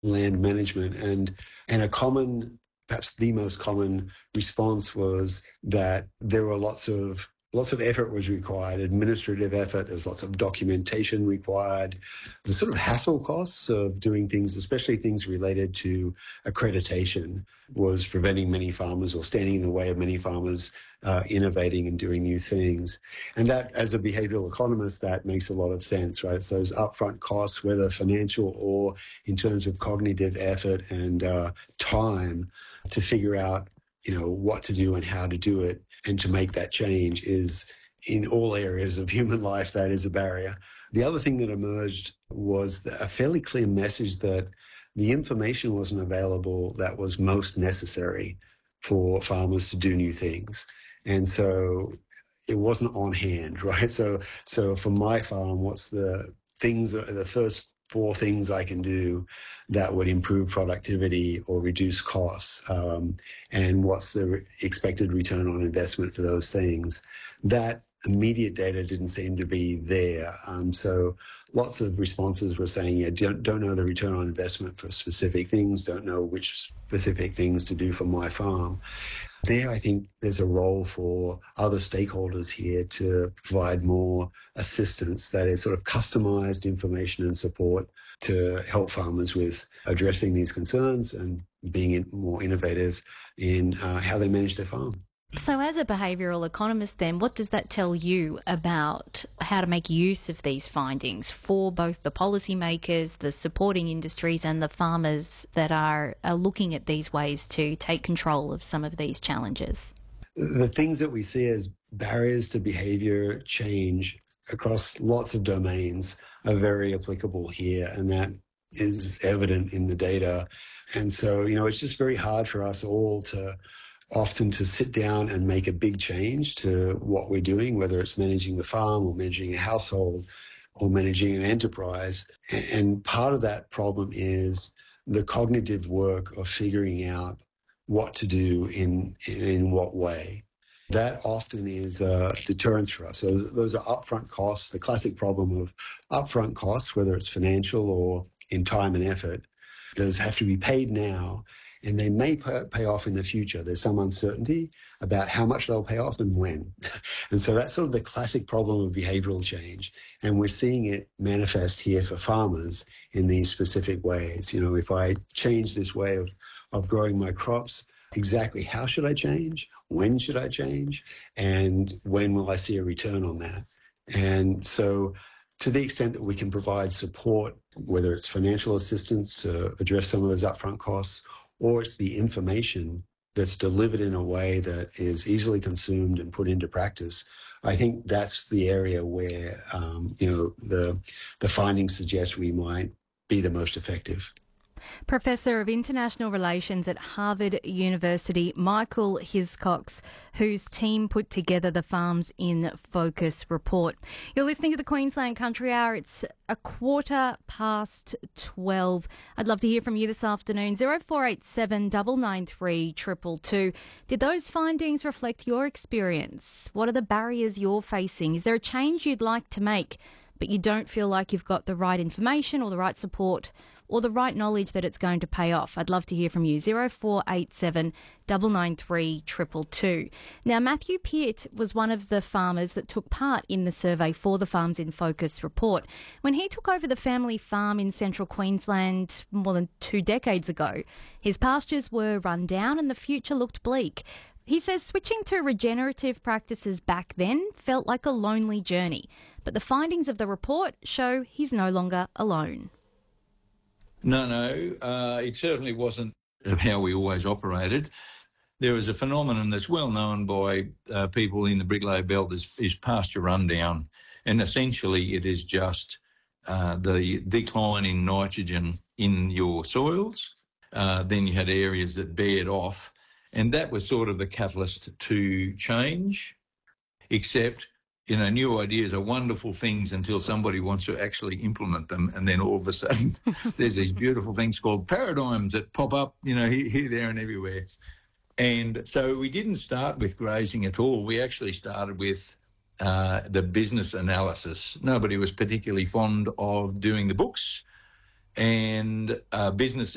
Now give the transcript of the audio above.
land management. And a common, perhaps the most common response was that there were lots of effort was required, administrative effort. There was lots of documentation required. The sort of hassle costs of doing things, especially things related to accreditation, was preventing many farmers or standing in the way of many farmers innovating and doing new things. And that, as a behavioral economist, that makes a lot of sense, right? It's those upfront costs, whether financial or in terms of cognitive effort and time to figure out, what to do and how to do it and to make that change is, in all areas of human life, that is a barrier. The other thing that emerged was a fairly clear message that the information wasn't available that was most necessary for farmers to do new things. And so it wasn't on hand, right? So for my farm, what's the first four things I can do that would improve productivity or reduce costs, and what's the expected return on investment for those things? That immediate data didn't seem to be there. So lots of responses were saying, don't know the return on investment for specific things, don't know which specific things to do for my farm. There, I think there's a role for other stakeholders here to provide more assistance, that is sort of customized information and support to help farmers with addressing these concerns and being more innovative in how they manage their farm. So as a behavioural economist then, what does that tell you about how to make use of these findings for both the policymakers, the supporting industries and the farmers that are looking at these ways to take control of some of these challenges? The things that we see as barriers to behaviour change across lots of domains are very applicable here, and that is evident in the data. And so, it's just very hard for us all to sit down and make a big change to what we're doing, whether it's managing the farm or managing a household or managing an enterprise. And part of that problem is the cognitive work of figuring out what to do in what way. That often is a deterrence for us. So those are upfront costs, the classic problem of upfront costs, whether it's financial or in time and effort. Those have to be paid now, and they may pay off in the future. There's some uncertainty about how much they'll pay off and when. And so that's sort of the classic problem of behavioral change. And we're seeing it manifest here for farmers in these specific ways. If I change this way of growing my crops, exactly how should I change? When should I change? And when will I see a return on that? And so to the extent that we can provide support, whether it's financial assistance to address some of those upfront costs, or it's the information that's delivered in a way that is easily consumed and put into practice, I think that's the area where, the findings suggest we might be the most effective. Professor of International Relations at Harvard University, Michael Hiscox, whose team put together the Farms in Focus report. You're listening to the Queensland Country Hour. It's 12:15. I'd love to hear from you this afternoon. 0487 993 222. Did those findings reflect your experience? What are the barriers you're facing? Is there a change you'd like to make, but you don't feel like you've got the right information or the right support or the right knowledge that it's going to pay off? I'd love to hear from you. 0487 993 222. Now, Matthew Peart was one of the farmers that took part in the survey for the Farms in Focus report. When he took over the family farm in central Queensland more than 2 decades ago, his pastures were run down and the future looked bleak. He says switching to regenerative practices back then felt like a lonely journey, but the findings of the report show he's no longer alone. No, it certainly wasn't how we always operated. There is a phenomenon that's well known by people in the Brigalow Belt is pasture rundown, and essentially it is just the decline in nitrogen in your soils. Then you had areas that bared off, and that was sort of the catalyst to change, except new ideas are wonderful things until somebody wants to actually implement them, and then all of a sudden there's these beautiful things called paradigms that pop up, here, there and everywhere. And so we didn't start with grazing at all. We actually started with the business analysis. Nobody was particularly fond of doing the books, and business